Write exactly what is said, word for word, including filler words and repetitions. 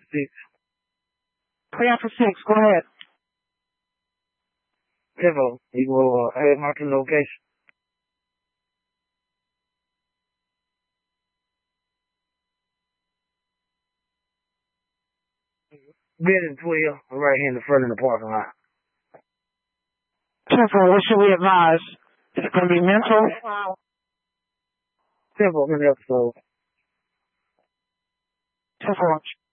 six. Three after six, go ahead. Tempo, you will uh, add marking location. Building twelve, right here in the front of the parking lot. Tempo, what should we advise? Is it going to be mental? Tempo in the episode. Tempo.